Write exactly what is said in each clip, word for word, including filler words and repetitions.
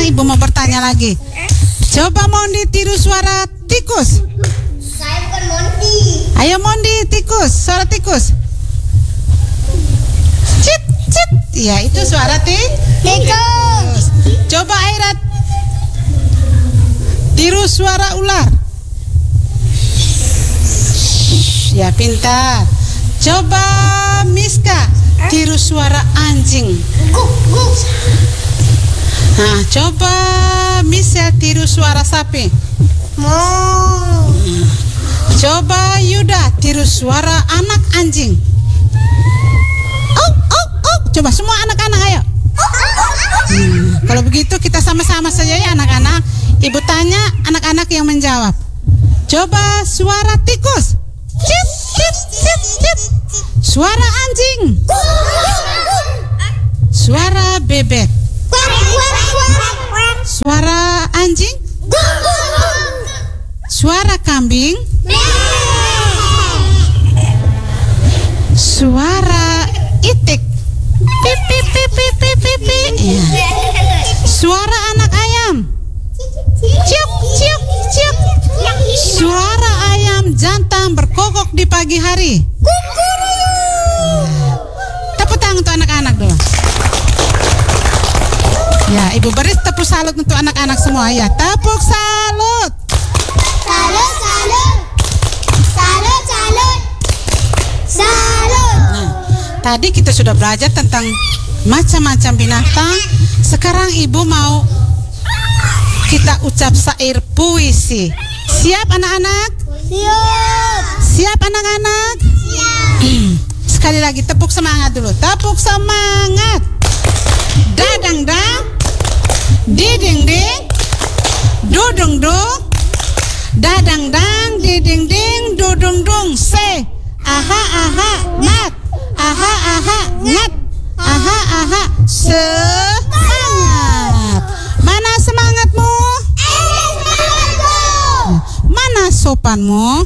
ibu mau bertanya lagi. Coba Mondi tiru suara tikus. Saya bukan Mondi. Ayo Mondi, tikus, suara tikus. Cit, cit. Ya, itu suara ti Tikus. Coba Aira tiru suara ular. Ya, pintar. Coba Miska tiru suara anjing. Guk, guk. Nah, coba Michelle tiru suara sapi. Mau. Coba Yuda tiru suara anak anjing. Oh, oh, oh. Coba semua anak-anak ayo. Hmm, kalau begitu kita sama-sama saja ya anak-anak. Ibu tanya, anak-anak yang menjawab. Coba suara tikus. Cip, cip, cip, cip. Suara anjing. Suara bebek. Suara anjing. Suara kambing. Suara itik. Pip, pip, pip, pip, pip, pip, pip. Ya. Suara anak ayam. Ciuk, ciuk, ciuk. Suara ayam jantan berkokok di pagi hari. Tepuk tangan untuk anak-anak dulu. Ya, Ibu beri tepuk salut untuk anak-anak semua ya. Tepuk salut. Salut, salut. Salut, salut. Salut. Nah, tadi kita sudah belajar tentang macam-macam binatang. Sekarang Ibu mau kita ucap syair puisi. Siap anak-anak? Siap. Siap anak-anak? Siap. Sekali lagi tepuk semangat dulu. Tepuk semangat. Dadang dang, diding ding, dudung dung, dadang dang, diding ding, dudung dung. Say, aha aha ngat, aha aha ngat, aha aha semangat. Mana semangatmu? Mana sopanmu?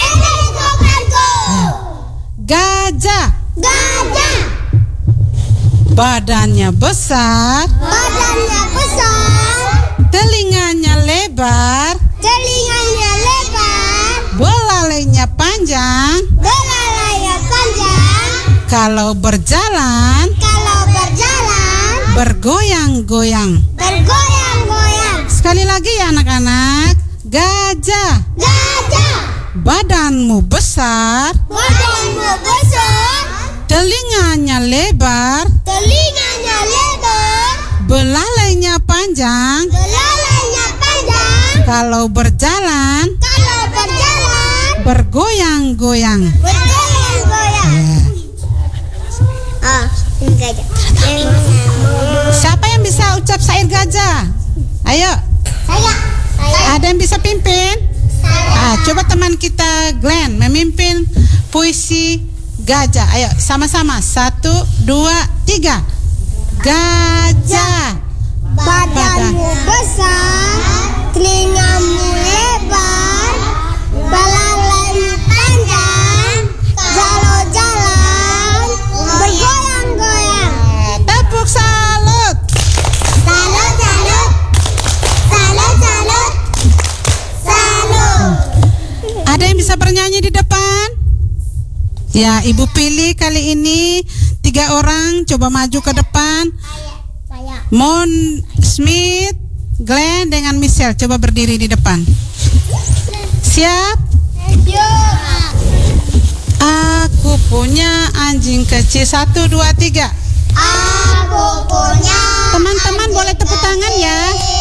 Gajah. Gajah. Badannya besar, Badannya besar, telinganya lebar, telinganya lebar, belalainya panjang. belalainya panjang. Kalau berjalan, Kalau berjalan, bergoyang-goyang. bergoyang-goyang. Sekali lagi ya anak-anak. Gajah. Gajah. Badanmu besar, Badanmu besar, telinganya lebar, telinganya lebar, belalainya panjang. belalainya panjang. Kalau berjalan, Kalau berjalan, bergoyang-goyang. bergoyang-goyang. Ah, gajah. Siapa yang bisa ucap syair gajah? Ayo. Saya. Saya. Ada yang bisa pimpin? Ah, coba teman kita Glenn memimpin puisi gajah. Ayo sama-sama. Satu, dua, tiga. Gajah. Badanmu besar, telingamu lebar, belalaimu panjang, jalan-jalan, bergoyang-goyang. Tepuk salut. Salut, salut. Salut, salut. Salut. Ada yang bisa bernyanyi di depan? Ya, Ibu pilih kali ini tiga orang. Coba maju ke depan. Saya. Mon Smith, Glenn dengan Michelle. Coba berdiri di depan. Siap? Yuk. Aku punya anjing kecil. Satu, dua, tiga. Aku punya. Teman-teman boleh tepuk tangan ya.